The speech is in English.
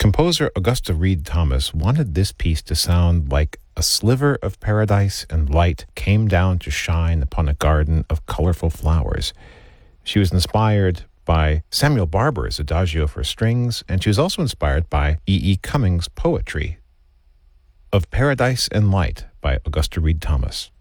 Composer Augusta Reed Thomas wanted this piece to sound like a sliver of paradise and light came down to shine upon a garden of colorful flowers. She was inspired by Samuel Barber's Adagio for Strings, and she was also inspired by E. Cummings' poetry. Of Paradise and Light by Augusta Reed Thomas.